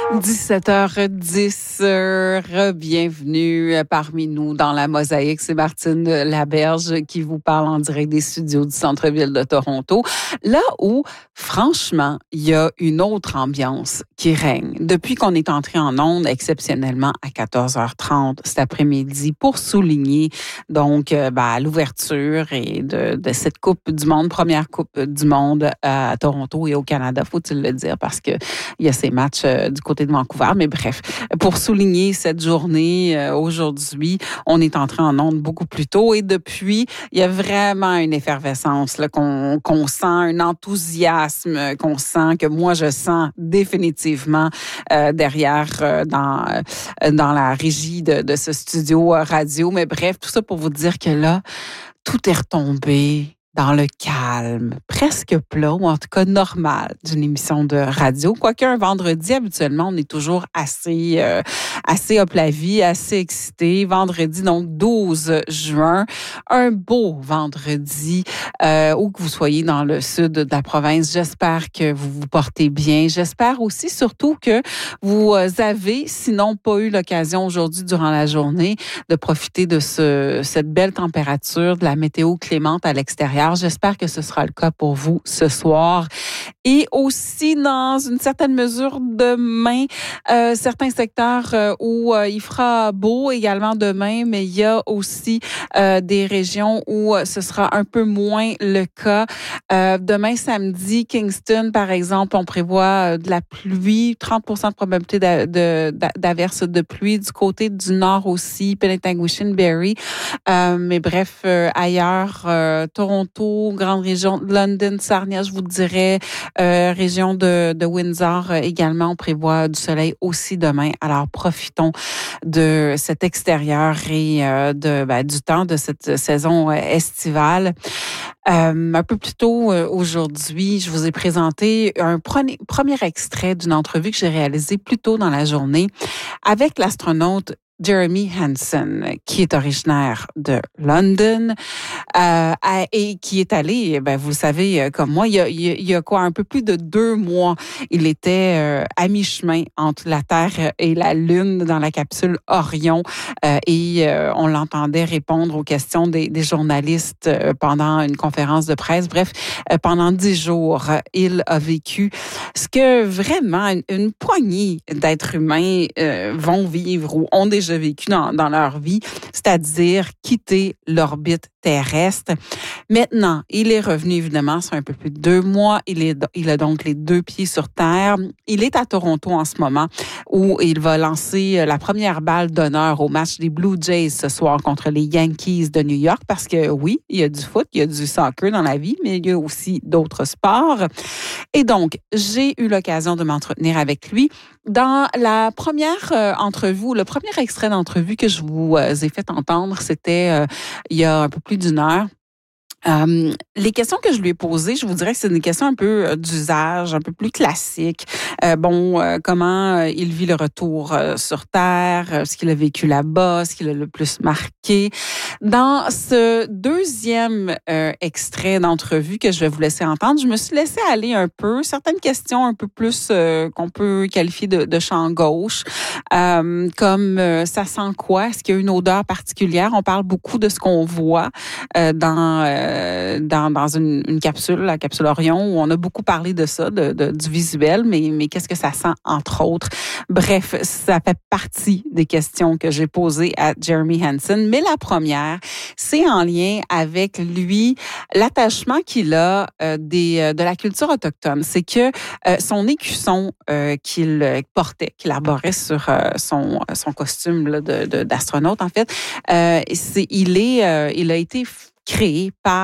17h10, bienvenue parmi nous dans la mosaïque. C'est Martine Laberge qui vous parle en direct des studios du centre-ville de Toronto. Là où, franchement, il y a une autre ambiance qui règne. Depuis qu'on est entré en ondes exceptionnellement à 14h30 cet après-midi pour souligner donc l'ouverture et de cette Coupe du Monde, première Coupe du Monde à Toronto et au Canada, faut-il le dire, parce que il y a ces matchs du côté de Vancouver. Mais bref, pour souligner cette journée aujourd'hui, on est entré en ondes beaucoup plus tôt et depuis, il y a vraiment une effervescence là, qu'on sent, un enthousiasme qu'on sent, que moi je sens définitivement derrière dans la régie de ce studio radio. Mais bref, tout ça pour vous dire que là, tout est retombé dans le calme, presque plat, ou en tout cas normal d'une émission de radio. Quoique un vendredi, habituellement, on est toujours assez up la vie, assez excité. Vendredi, donc 12 juin, un beau vendredi, où que vous soyez dans le sud de la province. J'espère que vous vous portez bien. J'espère aussi, surtout, que vous avez, sinon pas eu l'occasion aujourd'hui durant la journée, de profiter de cette belle température, de la météo clémente à l'extérieur. J'espère que ce sera le cas pour vous ce soir. Et aussi, dans une certaine mesure, demain, certains secteurs où il fera beau également demain, mais il y a aussi des régions où ce sera un peu moins le cas. Demain, samedi, Kingston, par exemple, on prévoit de la pluie, 30% de probabilité d'averse de pluie. Du côté du nord aussi, Penetanguishene, Barrie. Mais bref, ailleurs, Toronto, grande région de London, Sarnia, je vous dirais, région de Windsor également, on prévoit du soleil aussi demain. Alors, profitons de cet extérieur et du temps de cette saison estivale. Un peu plus tôt aujourd'hui, je vous ai présenté un premier extrait d'une entrevue que j'ai réalisée plus tôt dans la journée avec l'astronaute Jeremy Hansen, qui est originaire de London et qui est allé, vous le savez comme moi, il y a un peu plus de 2 mois, il était à mi-chemin entre la Terre et la Lune dans la capsule Orion et on l'entendait répondre aux questions des journalistes pendant une conférence de presse. Bref, pendant 10 jours, il a vécu ce que vraiment une poignée d'êtres humains vont vivre ou ont déjà vécu dans leur vie, c'est-à-dire quitter l'orbite terrestre. Maintenant, il est revenu évidemment sur un peu plus de 2 mois. Il a donc les 2 pieds sur terre. Il est à Toronto en ce moment où il va lancer la première balle d'honneur au match des Blue Jays ce soir contre les Yankees de New York parce que oui, il y a du foot, il y a du soccer dans la vie, mais il y a aussi d'autres sports. Et donc, j'ai eu l'occasion de m'entretenir avec lui dans la première entrevue, le premier extrait d'entrevue que je vous ai fait entendre, c'était il y a un peu plus d'1 heure. Les questions que je lui ai posées, je vous dirais que c'est des questions un peu d'usage, un peu plus classiques. Comment il vit le retour sur Terre, ce qu'il a vécu là-bas, ce qu'il a le plus marqué. Dans ce deuxième extrait d'entrevue que je vais vous laisser entendre, je me suis laissée aller un peu. Certaines questions un peu plus qu'on peut qualifier de champ gauche, comme ça sent quoi? Est-ce qu'il y a une odeur particulière? On parle beaucoup de ce qu'on voit dans une capsule, la capsule Orion, où on a beaucoup parlé de ça, du visuel, mais qu'est-ce que ça sent, entre autres? Bref, ça fait partie des questions que j'ai posées à Jeremy Hansen. Mais la première, c'est en lien avec lui, l'attachement qu'il a de la culture autochtone. C'est que son écusson qu'il portait, qu'il arborait sur son costume là, d'astronaute, en fait, il a été créé par